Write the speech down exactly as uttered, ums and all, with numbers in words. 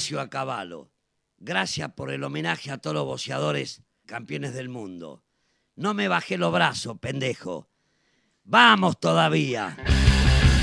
Horacio Acabalo, gracias por el homenaje a todos los boxeadores campeones del mundo. No me bajé los brazos, pendejo. ¡Vamos todavía!